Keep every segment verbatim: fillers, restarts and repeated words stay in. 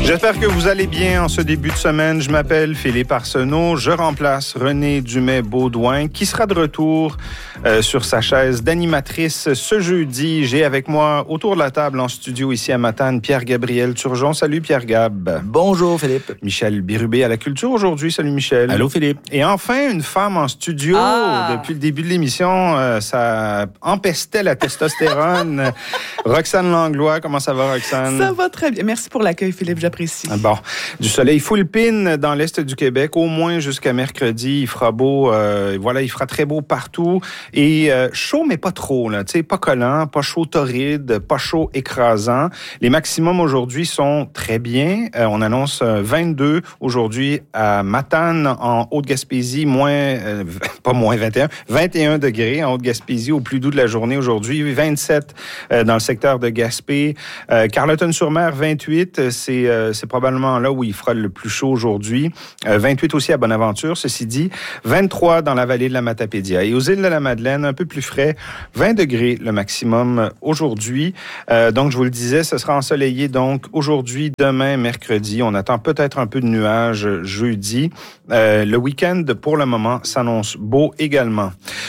J'espère que vous allez bien en ce début de semaine. Je m'appelle Philippe Arsenault. Je remplace Renée Dumais-Baudouin, qui sera de retour euh, sur sa chaise d'animatrice ce jeudi. J'ai avec moi, autour de la table en studio ici à Matane, Pierre-Gabriel Turgeon. Salut Pierre-Gab. Bonjour Philippe. Michel Birubé à la culture aujourd'hui. Salut Michel. Allô Philippe. Et enfin, une femme en studio. Ah. Depuis le début de l'émission, euh, ça empestait la testostérone. Roxane Langlois, comment ça va Roxane? Ça va très bien. Merci pour l'accueil Philippe, j'apprécie. Bon, du soleil full pin dans l'est du Québec, au moins jusqu'à mercredi. Il fera beau, euh, voilà, il fera très beau partout. Et euh, chaud, mais pas trop, là. Tu sais, pas collant, pas chaud torride, pas chaud écrasant. Les maximums aujourd'hui sont très bien. Euh, on annonce vingt-deux aujourd'hui à Matane, en Haute-Gaspésie, moins, euh, pas moins vingt et un, vingt et un degrés en Haute-Gaspésie, au plus doux de la journée aujourd'hui. vingt-sept euh, dans le secteur de Gaspé. Euh, Carleton-sur-Mer, vingt-huit, c'est euh, c'est probablement là où il fera le plus chaud aujourd'hui. Euh, vingt-huit aussi à Bonaventure, ceci dit. vingt-trois dans la vallée de la Matapédia. Et aux îles de la Madeleine, un peu plus frais, vingt degrés le maximum aujourd'hui. Euh, donc, je vous le disais, ce sera ensoleillé donc aujourd'hui, demain, mercredi. On attend peut-être un peu de nuages jeudi. Euh, le week-end, pour le moment, s'annonce beau également.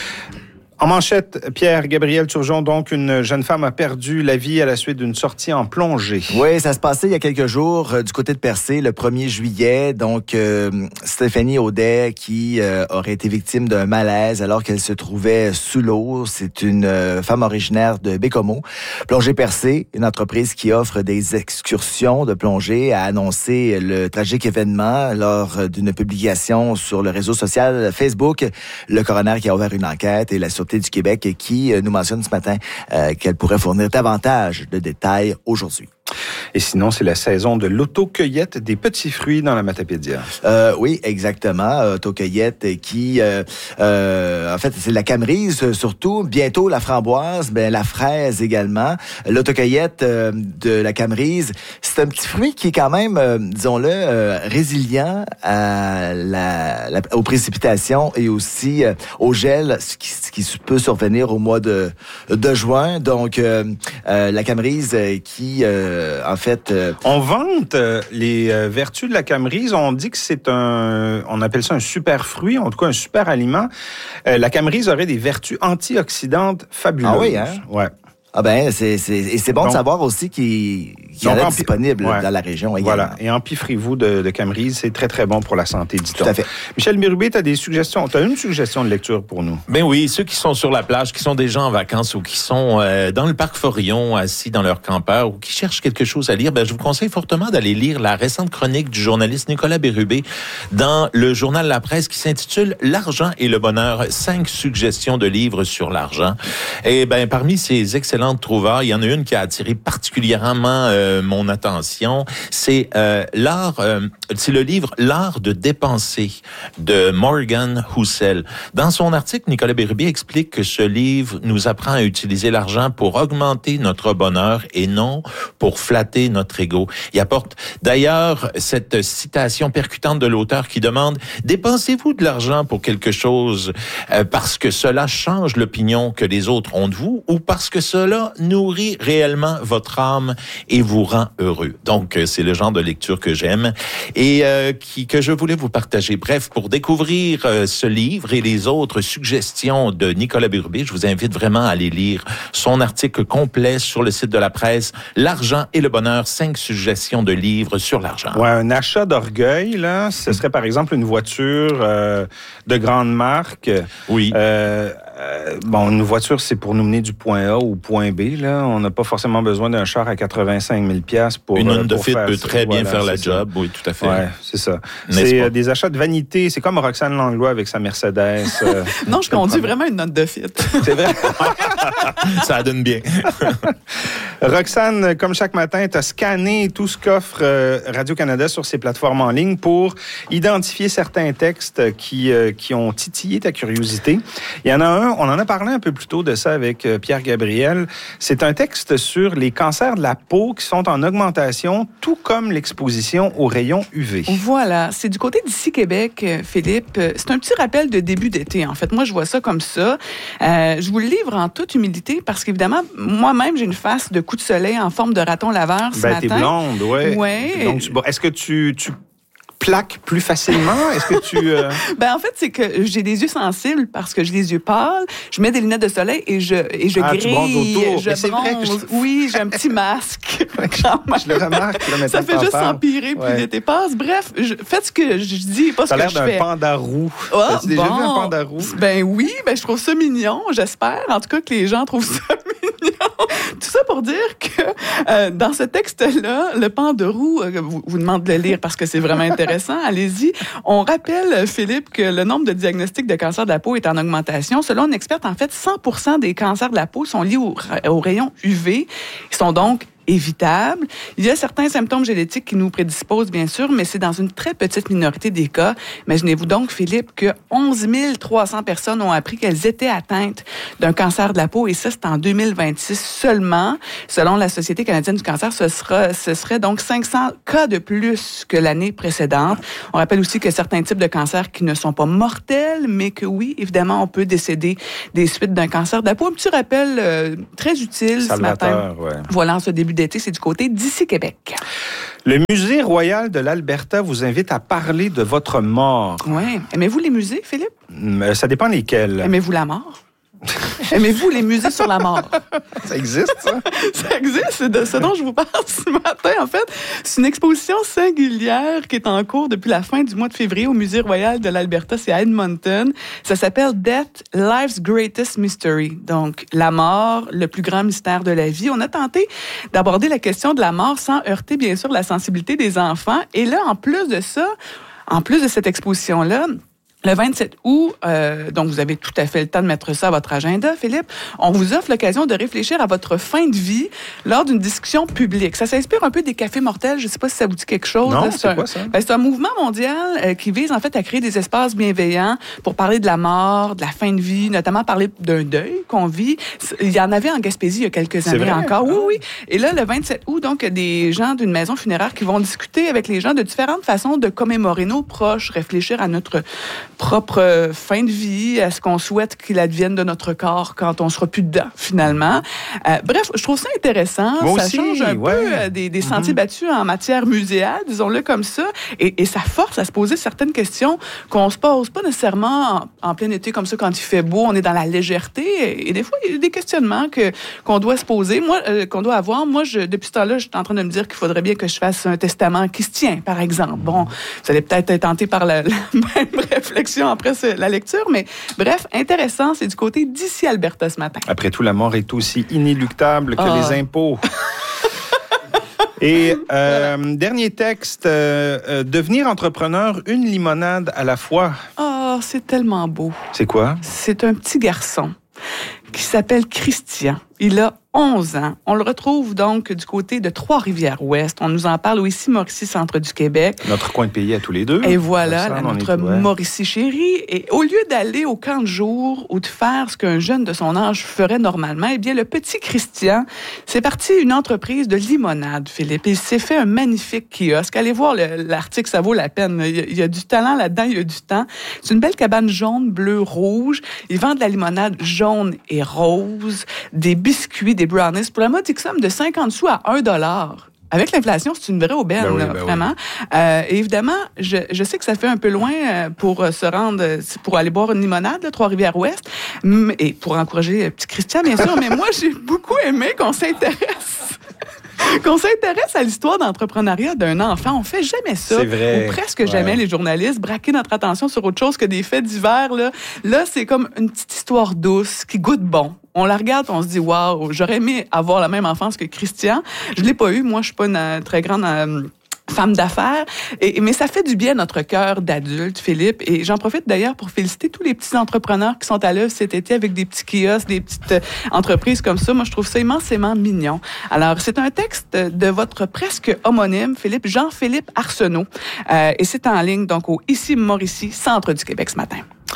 En manchette, Pierre-Gabriel Turgeon, donc une jeune femme a perdu la vie à la suite d'une sortie en plongée. Oui, ça se passait il y a quelques jours euh, du côté de Percé, le premier juillet. Donc, euh, Stéphanie Audet qui euh, aurait été victime d'un malaise alors qu'elle se trouvait sous l'eau. C'est une euh, femme originaire de Bécomo. Plongée Percé, une entreprise qui offre des excursions de plongée, a annoncé le tragique événement lors d'une publication sur le réseau social Facebook. Le coroner qui a ouvert une enquête et la Sûreté du Québec qui nous mentionne ce matin euh, qu'elle pourrait fournir davantage de détails aujourd'hui. Et sinon, c'est la saison de l'autocueillette des petits fruits dans la Matapédia. Euh, oui, exactement. Autocueillette qui, euh, euh, en fait, c'est la camerise surtout. Bientôt, la framboise, ben la fraise également. L'autocueillette euh, de la camerise, c'est un petit fruit qui est quand même, euh, disons-le, euh, résilient à la, la, aux précipitations et aussi euh, au gel, ce qui, ce qui peut survenir au mois de, de juin. Donc, euh, euh, la camerise euh, qui... Euh, en fait, euh... on vante euh, les euh, vertus de la camerise. On dit que c'est un, on appelle ça un super fruit, en tout cas un super aliment. Euh, la camerise aurait des vertus antioxydantes fabuleuses. Ah oui, hein? Ouais. Ah ben, c'est, c'est, et c'est bon donc, de savoir aussi qu'il, qu'il est disponible ouais. dans la région également. Voilà, et empiffrez-vous de, de camerise, c'est très, très bon pour la santé, dit-on. Tout à fait. Michel Birubé, tu as des suggestions, tu as une suggestion de lecture pour nous? Ben oui, ceux qui sont sur la plage, qui sont déjà en vacances ou qui sont euh, dans le parc Forillon, assis dans leur campeur ou qui cherchent quelque chose à lire, ben je vous conseille fortement d'aller lire la récente chronique du journaliste Nicolas Birubé dans le journal La Presse qui s'intitule « L'argent et le bonheur, cinq suggestions de livres sur l'argent ». Et ben parmi ces excellentes trouvailles, il y en a une qui a attiré particulièrement euh, mon attention. C'est euh, l'art, euh, c'est le livre L'art de dépenser de Morgan Housel. Dans son article, Nicolas Birubé explique que ce livre nous apprend à utiliser l'argent pour augmenter notre bonheur et non pour flatter notre ego. Il apporte d'ailleurs cette citation percutante de l'auteur qui demande « Dépensez-vous de l'argent pour quelque chose euh, parce que cela change l'opinion que les autres ont de vous ou parce que cela nourrit réellement votre âme et vous rend heureux. » Donc, c'est le genre de lecture que j'aime et euh, qui, que je voulais vous partager. Bref, pour découvrir euh, ce livre et les autres suggestions de Nicolas Birubé, je vous invite vraiment à aller lire son article complet sur le site de La Presse, L'argent et le bonheur, cinq suggestions de livres sur l'argent. Ouais, un achat d'orgueil, là, ce serait par exemple une voiture euh, de grande marque. Oui. Euh, Euh, bon, une voiture, c'est pour nous mener du point A au point B. Là, on n'a pas forcément besoin d'un char à quatre-vingt-cinq mille dollars pour une euh, Honda Fit peut ça. très bien Voilà, faire la ça. job. Oui, tout à fait. Ouais, c'est ça. N'est-ce c'est pas? euh, des achats de vanité. C'est comme Roxane Langlois avec sa Mercedes. Euh, non, je conduis vraiment une Honda Fit. C'est vrai? Ça donne bien. Roxane, comme chaque matin, tu as scanné tout ce qu'offre euh, Radio-Canada sur ses plateformes en ligne pour identifier certains textes qui, euh, qui ont titillé ta curiosité. Il y en a un un, on en a parlé un peu plus tôt de ça avec Pierre Gabriel. C'est un texte sur les cancers de la peau qui sont en augmentation, tout comme l'exposition aux rayons U V. Voilà. C'est du côté d'ici Québec, Philippe. C'est un petit rappel de début d'été, en fait. Moi, je vois ça comme ça. Euh, je vous le livre en toute humilité parce qu'évidemment, moi-même, j'ai une face de coup de soleil en forme de raton laveur ce ben, matin. T'es blonde, oui. Ouais. Donc, tu, bon, est-ce que tu... tu... plaques plus facilement? Est-ce que tu... Euh... Ben en fait, c'est que j'ai des yeux sensibles parce que j'ai des yeux pâles. Je mets des lunettes de soleil et je, et je ah, grille. Tu bronzes autour. Je c'est bronze. Vrai que je... Oui, j'ai un petit masque. je le remarque. Là, ça fait juste s'empirer plus ouais. l'été passe. Bref, je, faites ce que je dis, pas ce que je fais. Ça a l'air d'un pandarou. Oh, As-tu déjà bon. vu un pandarou? Ben oui, ben je trouve ça mignon. J'espère, en tout cas, que les gens trouvent ça mignon. Tout ça pour dire que euh, dans ce texte-là, le pandarou, euh, vous, vous demandez de le lire parce que c'est vraiment intéressant. Allez-y. On rappelle, Philippe, que le nombre de diagnostics de cancer de la peau est en augmentation. Selon une experte, en fait, cent pour cent des cancers de la peau sont liés aux au rayons U V. Ils sont donc évitable. Il y a certains symptômes génétiques qui nous prédisposent, bien sûr, mais c'est dans une très petite minorité des cas. Imaginez-vous donc, Philippe, que onze mille trois cents personnes ont appris qu'elles étaient atteintes d'un cancer de la peau, et ça, c'est en deux mille vingt-six seulement. Selon la Société canadienne du cancer, ce sera, ce serait donc cinq cents cas de plus que l'année précédente. On rappelle aussi que certains types de cancers qui ne sont pas mortels, mais que oui, évidemment, on peut décéder des suites d'un cancer de la peau. Un petit rappel euh, très utile Salvateur, ce matin. Ouais. Voilà, en ce début d'été, c'est du côté d'ici Québec. Le Musée royal de l'Alberta vous invite à parler de votre mort. Oui. Aimez-vous les musées, Philippe? Mais ça dépend lesquels. Aimez-vous la mort? Aimez-vous les musées sur la mort? Ça existe, ça? Ça existe, c'est de ce dont je vous parle ce matin, en fait. C'est une exposition singulière qui est en cours depuis la fin du mois de février au Musée royal de l'Alberta, c'est à Edmonton. Ça s'appelle Death, Life's Greatest Mystery. Donc, la mort, le plus grand mystère de la vie. On a tenté d'aborder la question de la mort sans heurter, bien sûr, la sensibilité des enfants. Et là, en plus de ça, en plus de cette exposition-là, le vingt-sept août, euh, donc vous avez tout à fait le temps de mettre ça à votre agenda, Philippe, on vous offre l'occasion de réfléchir à votre fin de vie lors d'une discussion publique. Ça s'inspire un peu des cafés mortels, je ne sais pas si ça vous dit quelque chose. Non, là, c'est, c'est quoi ça? Ben, c'est un mouvement mondial euh, qui vise en fait à créer des espaces bienveillants pour parler de la mort, de la fin de vie, notamment parler d'un deuil qu'on vit. Il y en avait en Gaspésie il y a quelques c'est années vrai? encore. Oui, oui. Et là, le vingt-sept août, donc, des gens d'une maison funéraire qui vont discuter avec les gens de différentes façons de commémorer nos proches, réfléchir à notre propre fin de vie, à ce qu'on souhaite qu'il advienne de notre corps quand on sera plus dedans, finalement. Euh, bref, je trouve ça intéressant. Moi ça aussi, change un ouais. peu euh, des, des sentiers mm-hmm. battus en matière muséale, disons-le comme ça, et, et ça force à se poser certaines questions qu'on se pose pas nécessairement en, en plein été comme ça quand il fait beau, on est dans la légèreté, et, et des fois, il y a des questionnements que, qu'on doit se poser, moi, euh, qu'on doit avoir. Moi, je, depuis ce temps-là, je suis en train de me dire qu'il faudrait bien que je fasse un testament qui se tient, par exemple. Bon, vous allez peut-être être tenté par la, la même réflexion après la lecture, mais bref, intéressant, c'est du côté d'ici Alberta ce matin. Après tout, la mort est aussi inéluctable que oh. les impôts. Et euh, dernier texte, euh, euh, devenir entrepreneur, une limonade à la fois. Oh, c'est tellement beau. C'est quoi? C'est un petit garçon qui s'appelle Christian. Il a onze ans. On le retrouve donc du côté de Trois-Rivières-Ouest. On nous en parle au Ici-Mauricie, centre du Québec. Notre coin de pays à tous les deux. Et voilà, ça, la, notre Mauricie chérie. Et au lieu d'aller au camp de jour ou de faire ce qu'un jeune de son âge ferait normalement, eh bien, le petit Christian, c'est parti une entreprise de limonade, Philippe. Il s'est fait un magnifique kiosque. Allez voir le, l'article, ça vaut la peine. Il y, a, il y a du talent là-dedans, il y a du temps. C'est une belle cabane jaune, bleu, rouge. Ils vendent de la limonade jaune et rose, des biscuits, des brownies pour la modique somme de cinquante sous à un dollar. Avec l'inflation, c'est une vraie aubaine, ben oui, là, ben vraiment. Oui. Euh, et évidemment, je, je sais que ça fait un peu loin pour se rendre, pour aller boire une limonade, là, Trois-Rivières-Ouest, et pour encourager le petit Christian, bien sûr, mais moi, j'ai beaucoup aimé qu'on s'intéresse... qu'on s'intéresse à l'histoire d'entrepreneuriat d'un enfant. On fait jamais ça. C'est vrai. Ou presque jamais, ouais. les journalistes, braquer notre attention sur autre chose que des faits divers. Là, là c'est comme une petite histoire douce qui goûte bon. On la regarde, on se dit, waouh, j'aurais aimé avoir la même enfance que Christian. Je l'ai pas eu. Moi, je suis pas une euh, très grande... Euh, femme d'affaires, et, mais ça fait du bien à notre cœur d'adulte, Philippe, et j'en profite d'ailleurs pour féliciter tous les petits entrepreneurs qui sont à l'œuvre cet été avec des petits kiosques, des petites euh, entreprises comme ça. Moi, je trouve ça immensément mignon. Alors, c'est un texte de votre presque homonyme, Philippe, Jean-Philippe Arsenault, euh, et c'est en ligne, donc, au Ici-Mauricie, centre du Québec ce matin.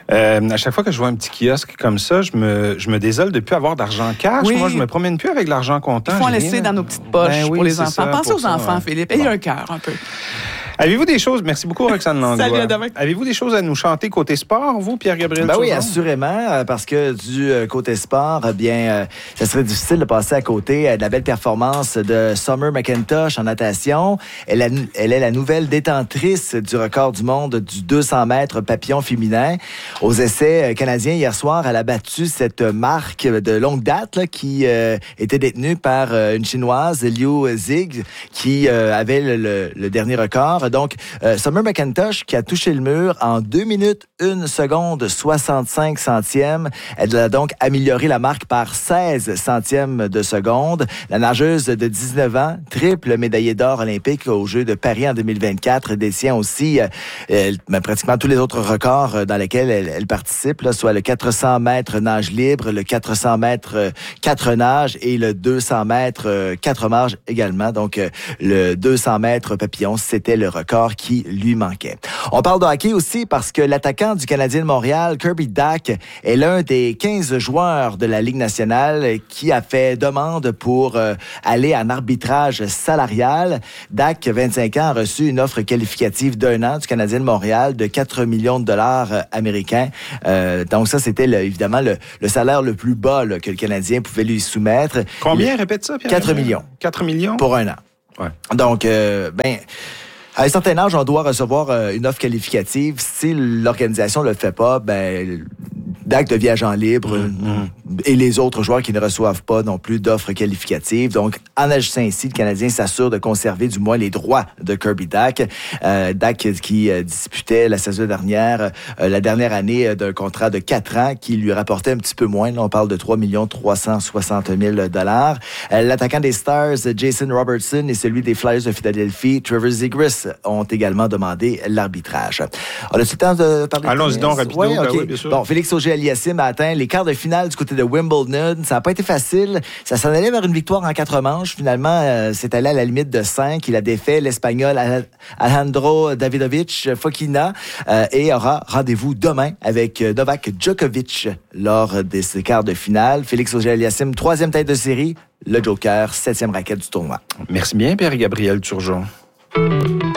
Euh, à chaque fois que je vois un petit kiosque comme ça, je me, je me désole de ne plus avoir d'argent cash. Oui. Moi, je me promène plus avec l'argent comptant. Il faut en J'ai laisser rien. dans nos petites poches Ben oui, pour les c'est enfants. ça, Pensez pour aux ça, enfants, ouais. Philippe. Ayez Bon. un cœur un peu. Avez-vous des choses, merci beaucoup Roxane Langlois. Salut, à demain. Avez-vous des choses à nous chanter côté sport, vous, Pierre-Gabriel Ben oui, Turgeon? assurément, euh, parce que du euh, côté sport, eh bien, euh, ça serait difficile de passer à côté euh, de la belle performance de Summer McIntosh en natation. Elle, a, elle est la nouvelle détentrice du record du monde du deux cents mètres papillon féminin. Aux essais euh, canadiens hier soir, elle a battu cette marque de longue date là, qui euh, était détenue par euh, une Chinoise, Liu Zig, qui euh, avait le, le, le dernier record. Donc, euh, Summer McIntosh qui a touché le mur en deux minutes, une seconde, soixante-cinq centièmes. Elle a donc amélioré la marque par seize centièmes de seconde. La nageuse de dix-neuf ans, triple médaillée d'or olympique aux Jeux de Paris en deux mille vingt-quatre, détient aussi euh, euh, ben, pratiquement tous les autres records dans lesquels elle, elle participe, là, soit le quatre cents mètres nage libre, le quatre cents mètres euh, quatre nages et le deux cents mètres euh, quatre marges également. Donc, euh, le deux cents mètres papillon, c'était le record qui lui manquait. On parle de hockey aussi parce que l'attaquant du Canadien de Montréal, Kirby Dach, est l'un des quinze joueurs de la Ligue nationale qui a fait demande pour euh, aller en arbitrage salarial. Dach, vingt-cinq ans, a reçu une offre qualificative d'un an du Canadien de Montréal de quatre millions de dollars euh, américains. Euh, donc ça, c'était le, évidemment le, le salaire le plus bas là, que le Canadien pouvait lui soumettre. Combien, répète ça, Pierre? quatre millions. quatre millions? Pour un an. Ouais. Donc, euh, ben... à un certain âge, on doit recevoir euh, une offre qualificative. Si l'organisation ne le fait pas, ben, Dach devient agent libre mmh. et les autres joueurs qui ne reçoivent pas non plus d'offres qualificatives. Donc, en agissant ainsi, le Canadien s'assure de conserver du moins les droits de Kirby Dach. Euh, Dach qui euh, disputait la saison dernière, euh, la dernière année euh, d'un contrat de quatre ans qui lui rapportait un petit peu moins. Là, on parle de trois millions trois cent soixante mille dollars. Euh, l'attaquant des Stars, Jason Robertson, et celui des Flyers de Philadelphie, Trevor Zegras, ont également demandé l'arbitrage. On a-tu le temps de parler? Allons-y donc, rapido. Ouais, Ben okay. oui, bien sûr. Bon, Félix Auger-Aliassime a atteint les quarts de finale du côté de Wimbledon. Ça n'a pas été facile. Ça s'en allait vers une victoire en quatre manches. Finalement, euh, c'est allé à la limite de cinq. Il a défait l'Espagnol Alejandro Davidovich Fokina euh, et aura rendez-vous demain avec Novak Djokovic lors de ces quarts de finale. Félix Auger-Aliassime, troisième tête de série. Le Joker, septième raquette du tournoi. Merci bien, Pierre-Gabriel Turgeon.